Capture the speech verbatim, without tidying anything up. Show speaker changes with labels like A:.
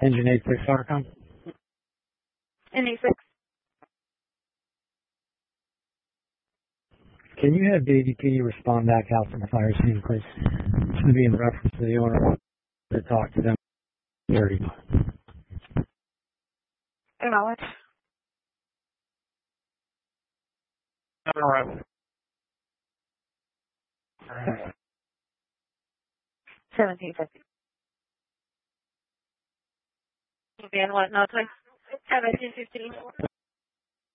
A: Engine eight six Starcom.
B: N A six.
A: Can you have Baby P respond back out from the fire scene, please? It's going to be in reference to the owner to talk to them. thirty.
B: Acknowledge.
A: All right.
B: seventeen fifty. And what, no, seventeen fifty.